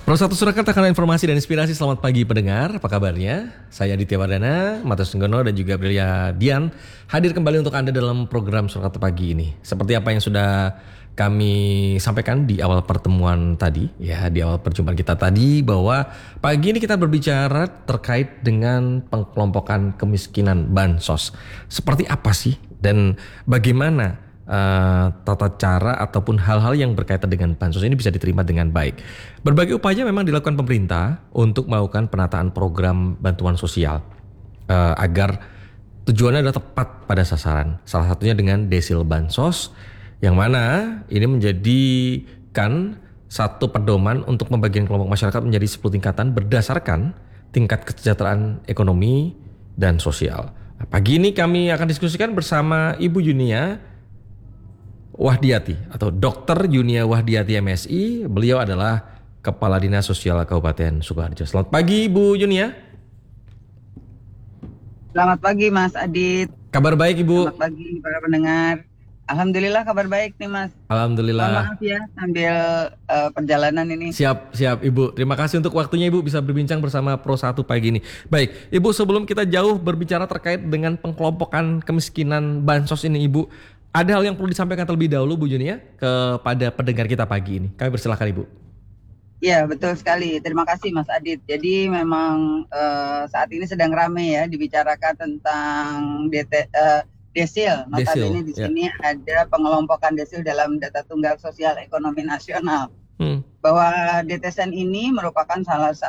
Pro1 Surakarta karena informasi dan inspirasi. Selamat pagi pendengar, apa kabarnya? Saya Aditya Wardana, Matius Tenggono dan juga Brilia Dian hadir kembali untuk Anda dalam program Surakarta pagi ini. Seperti apa yang sudah kami sampaikan di awal pertemuan tadi, ya di awal perjumpaan kita tadi, bahwa pagi ini kita berbicara terkait dengan pengelompokan kemiskinan bansos. Seperti apa sih dan bagaimana tata cara ataupun hal-hal yang berkaitan dengan bansos ini bisa diterima dengan baik. Berbagai upaya memang dilakukan pemerintah untuk melakukan penataan program bantuan sosial agar tujuannya adalah tepat pada sasaran. Salah satunya dengan desil bansos, yang mana ini menjadikan satu pedoman untuk pembagian kelompok masyarakat menjadi 10 tingkatan berdasarkan tingkat kesejahteraan ekonomi dan sosial. Nah, pagi ini kami akan diskusikan bersama Ibu Yunia Wahdiati atau Dr. Yunia Wahdiati MSI. Beliau adalah Kepala Dinas Sosial Kabupaten Sukoharjo. Selamat pagi Bu Yunia. Selamat pagi Mas Adit. Kabar baik Ibu? Selamat pagi para pendengar. Alhamdulillah kabar baik nih Mas. Alhamdulillah. Maaf ya sambil perjalanan ini. Siap Ibu. Terima kasih untuk waktunya Ibu bisa berbincang bersama Pro1 pagi ini. Baik Ibu, sebelum kita jauh berbicara terkait dengan pengelompokan kemiskinan bansos ini Ibu, ada hal yang perlu disampaikan terlebih dahulu Bu Yunia kepada pendengar kita pagi ini. Kami persilakan Ibu. Ya betul sekali. Terima kasih Mas Adit. Jadi memang saat ini sedang ramai ya dibicarakan tentang desil. Notabene di sini ada pengelompokan desil dalam data tunggal sosial ekonomi nasional. Bahwa DTSN ini merupakan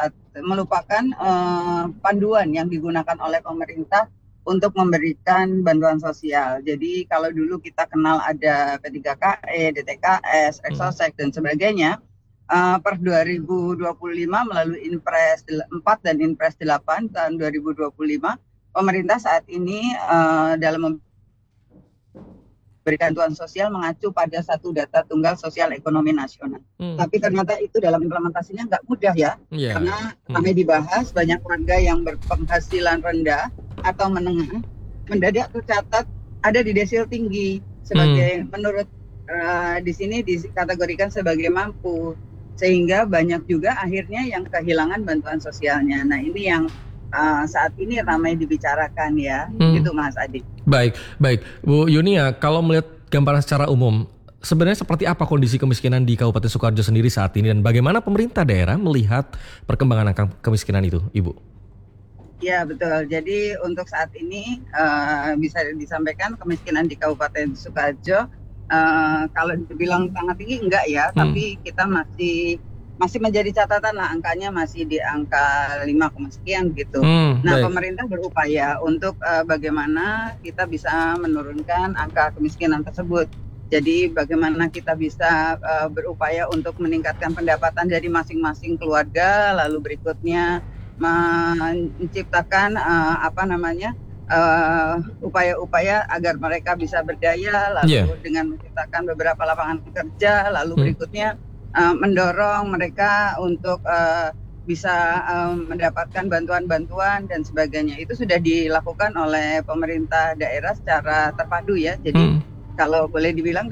panduan yang digunakan oleh pemerintah untuk memberikan bantuan sosial. Jadi kalau dulu kita kenal ada P3KE, DTKS, Exosek dan sebagainya, per 2025 melalui Inpres 4 dan Inpres 8 tahun 2025, pemerintah saat ini dalam memberikan bantuan sosial mengacu pada satu data tunggal sosial ekonomi nasional. Tapi ternyata itu dalam implementasinya nggak mudah ya, karena kami dibahas banyak warga yang berpenghasilan rendah atau menengah mendadak tercatat ada di desil tinggi sebagai menurut di sini dikategorikan sebagai mampu, sehingga banyak juga akhirnya yang kehilangan bantuan sosialnya. Nah ini yang saat ini ramai dibicarakan ya, gitu Mas Adi. Baik Bu Yunia, kalau melihat gambaran secara umum, sebenarnya seperti apa kondisi kemiskinan di Kabupaten Sukoharjo sendiri saat ini dan bagaimana pemerintah daerah melihat perkembangan angka kemiskinan itu, Ibu? Ya betul, jadi untuk saat ini bisa disampaikan kemiskinan di Kabupaten Sukoharjo kalau dibilang sangat tinggi enggak ya, tapi kita masih menjadi catatan lah, angkanya masih di angka 5, sekian gitu. Nah pemerintah berupaya untuk bagaimana kita bisa menurunkan angka kemiskinan tersebut. Jadi bagaimana kita bisa berupaya untuk meningkatkan pendapatan dari masing-masing keluarga, lalu berikutnya menciptakan upaya-upaya agar mereka bisa berdaya, lalu dengan menciptakan beberapa lapangan kerja, lalu berikutnya mendorong mereka untuk bisa mendapatkan bantuan-bantuan dan sebagainya. Itu sudah dilakukan oleh pemerintah daerah secara terpadu ya. Jadi kalau boleh dibilang